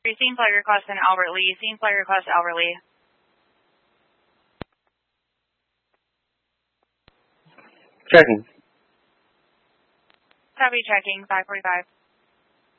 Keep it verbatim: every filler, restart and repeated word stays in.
Scene flight request in Albert Lee. Scene flight request Albert Lee. Checking. Copy checking, five forty-five.